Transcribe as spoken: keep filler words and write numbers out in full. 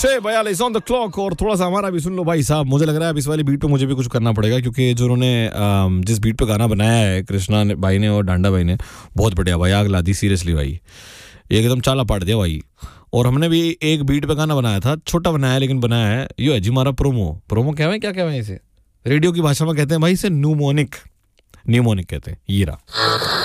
छह बयालीस on the clock और थोड़ा सा हमारा भी सुन लो भाई साहब। मुझे लग रहा है अब इस वाली बीट पे मुझे भी कुछ करना पड़ेगा, क्योंकि जो उन्होंने जिस बीट पे गाना बनाया है कृष्णा भाई ने और डांडा भाई ने, बहुत बढ़िया भाई, आग ला दी सीरियसली भाई, एकदम चाला पाट दिया भाई। और हमने भी एक बीट पे गाना बनाया था, छोटा बनाया है लेकिन बनाया है। यो है जी हमारा प्रोमो। प्रोमो क्या है, क्या क्या है इसे रेडियो की भाषा में कहते हैं भाई, इसे न्यूमोनिक न्यूमोनिक कहते हैं। ये रहा